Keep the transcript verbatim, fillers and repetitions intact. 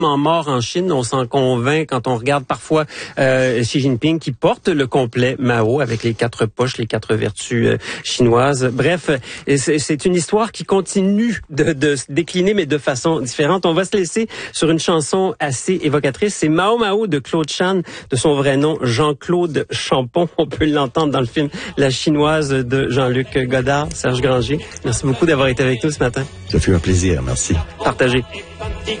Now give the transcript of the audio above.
mort en Chine, on s'en convainc quand on regarde parfois euh, Xi Jinping qui porte le complet Mao avec les quatre poches, les quatre vertus euh, chinoises. Bref, c'est, c'est une histoire qui continue de, de se décliner, mais de façon différente. On va se laisser sur une chanson assez évocatrice. C'est Mao Mao de Claude Chan, de son vrai nom Jean-Claude Champon. On peut l'entendre dans le film La Chinoise de Jean-Luc Godard. Serge Granger, merci beaucoup d'avoir été avec nous ce matin. Ça fut un plaisir, merci. Partagez.